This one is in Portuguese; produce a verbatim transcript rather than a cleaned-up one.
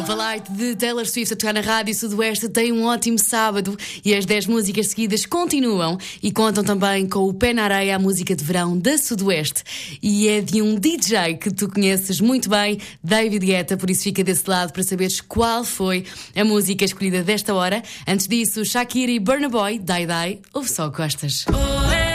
Overlight de Taylor Swift a tocar na Rádio Sudoeste tem um ótimo sábado e as dez músicas seguidas continuam e contam também com o Pé na Areia, a música de verão da Sudoeste. E é de um D J que tu conheces muito bem, David Guetta, por isso fica desse lado para saberes qual foi a música escolhida desta hora. Antes disso, Shakira e Burna Boy, Die Die, ouve só Costas.